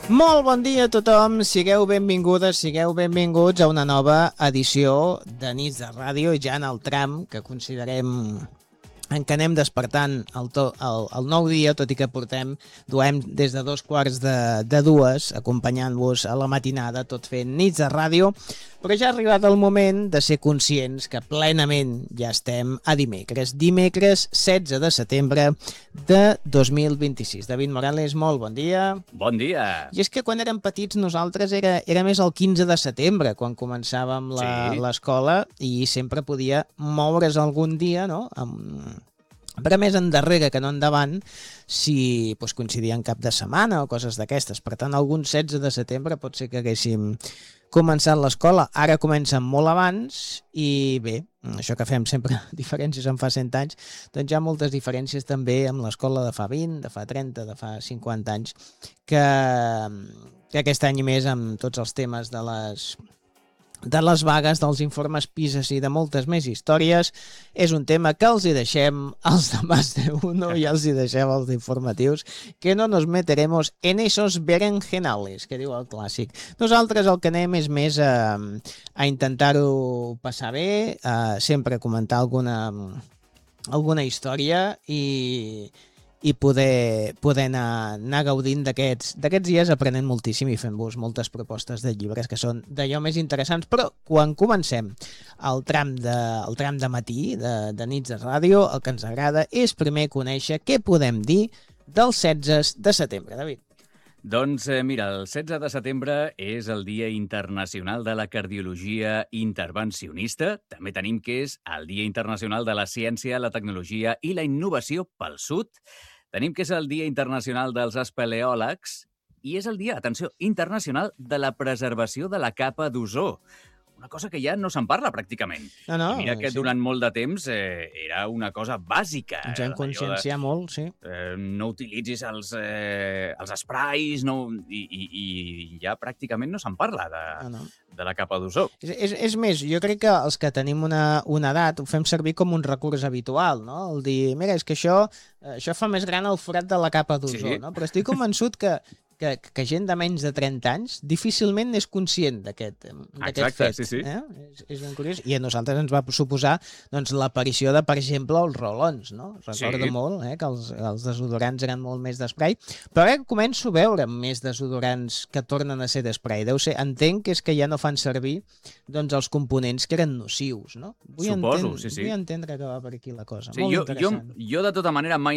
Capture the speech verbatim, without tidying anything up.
Molt bon dia a tothom, sigueu benvingudes, sigueu benvinguts a una nova edició de Nits de Ràdio, ja en el tram que considerem en què anem despertant el, to, el, el nou dia, tot i que portem, duem des de dos quarts de, de dues, acompanyant-vos a la matinada, tot fent Nits de Ràdio, però ja ha arribat el moment de ser conscients que plenament ja estem a dimecres, dimecres setze de setembre de dos mil vint-i-sis. David Morales, molt bon dia. Bon dia. I és que quan érem petits nosaltres era, era més el quinze de setembre, quan començàvem la, Sí. l'escola, i sempre podia moure's algun dia, no?, amb... però més endarrere que no endavant, si doncs, coincidia en cap de setmana o coses d'aquestes. Per tant, algun setze de setembre pot ser que haguéssim començat l'escola. Ara comencen molt abans i bé, això que fem sempre diferències en fa cent anys, doncs hi ha moltes diferències també amb l'escola de fa vint, de fa trenta, de fa cinquanta anys, que, que aquest any i més amb tots els temes de les... de les vagues, dels informes PISA i de moltes més històries, és un tema que els hi deixem als de Más de Uno i els hi deixem als informatius, que no nos meteremos en esos berenjenales, que diu el clàssic. Nosaltres el que anem és més a, a intentar-ho passar bé, a sempre comentar alguna, alguna història i... i poder, poder anar, anar gaudint d'aquests d'aquests dies, aprenent moltíssim i fent-vos moltes propostes de llibres que són d'allò més interessants. Però quan comencem el tram de, el tram de matí de, de Nits de Ràdio, el que ens agrada és primer conèixer què podem dir del setze de setembre. David. Doncs eh, mira, el setze de setembre és el Dia Internacional de la Cardiologia Intervencionista. També tenim que és el Dia Internacional de la Ciència, la Tecnologia i la Innovació pel Sud. Tenim que és el Dia Internacional dels Espeleòlegs i és el Dia, atenció, internacional de la preservació de la capa d'ozó. Una cosa que ja no se'n parla, pràcticament. No, no, I mira que sí. durant molt de temps eh, era una cosa bàsica. Ens hem conscienciat molt, sí. Eh, no utilitzis els, eh, els sprays, no, i, i, i ja pràcticament no se'n parla de, No, no. de la capa d'ozó. És, és, és més, jo crec que els que tenim una, una edat ho fem servir com un recurs habitual, no? El dir, mira, és que això, això fa més gran el forat de la capa d'ozó, Sí. no? Però estic convençut que, que, que gent de menys de trenta anys difícilment és conscient d'aquest d'aquest Exacte, fet. sí, sí. Eh? És, és ben curiós. I a nosaltres ens va suposar doncs, l'aparició de, per exemple, els rolons, no? Recordo Sí. molt eh, que els, els desodorants eren molt més d'esprai, però ara començo a veure més desodorants que tornen a ser d'esprai. Deu ser, entenc que és que ja no fan servir doncs, els components que eren nocius, no? Vull Suposo, entendre, sí, sí. Vull entendre que va per aquí la cosa. Sí, molt jo, jo, interessant. jo, de tota manera, mai